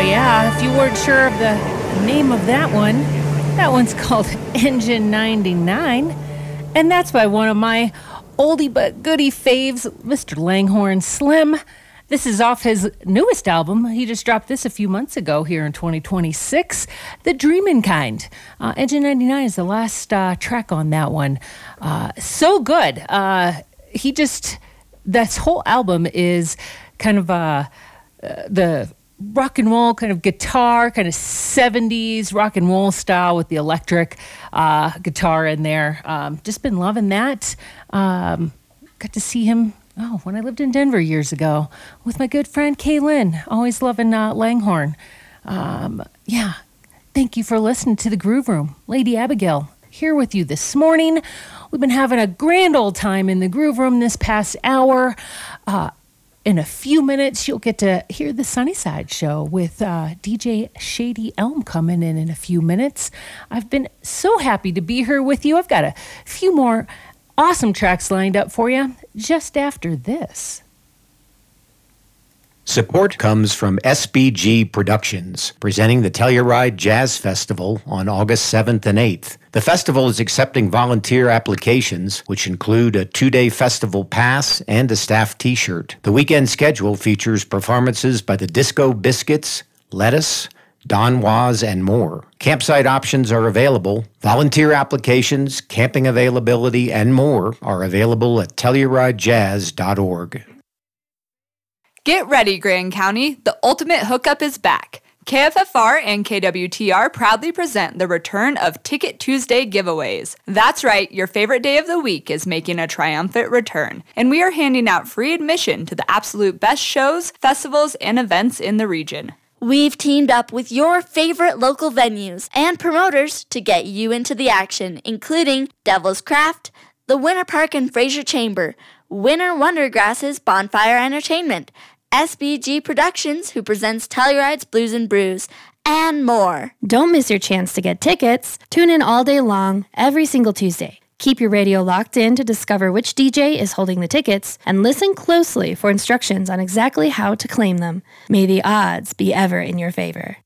yeah, if you weren't sure of the name of that one's called Engine 99. And that's by one of my oldie but goodie faves, Mr. Langhorne Slim. This is off his newest album. He just dropped this a few months ago here in 2026, The Dreamin' Kind. Engine 99 is the last track on that one. So good. This whole album is kind of the rock and roll kind of guitar, kind of 70s rock and roll style with the electric guitar in there. Just been loving that. Got to see him when I lived in Denver years ago with my good friend Kaylin. Always loving Langhorne. Thank you for listening to The Groove Room. Lady Abigail here with you this morning. We've been having a grand old time in the Groove Room this past hour. In a few minutes, you'll get to hear the Sunnyside Show with DJ Shady Elm coming in a few minutes. I've been so happy to be here with you. I've got a few more awesome tracks lined up for you just after this. Support comes from SBG Productions, presenting the Telluride Jazz Festival on August 7th and 8th. The festival is accepting volunteer applications, which include a 2-day festival pass and a staff t-shirt. The weekend schedule features performances by the Disco Biscuits, Lettuce, Don Was, and more. Campsite options are available. Volunteer applications, camping availability, and more are available at TellurideJazz.org. Get ready, Grand County. The ultimate hookup is back. KFFR and KWTR proudly present the return of Ticket Tuesday giveaways. That's right, your favorite day of the week is making a triumphant return, and we are handing out free admission to the absolute best shows, festivals, and events in the region. We've teamed up with your favorite local venues and promoters to get you into the action, including Devil's Craft, the Winter Park and Fraser Chamber, Winter Wondergrass's Bonfire Entertainment, SBG Productions, who presents Telluride's Blues and Brews, and more. Don't miss your chance to get tickets. Tune in all day long, every single Tuesday. Keep your radio locked in to discover which DJ is holding the tickets, and listen closely for instructions on exactly how to claim them. May the odds be ever in your favor.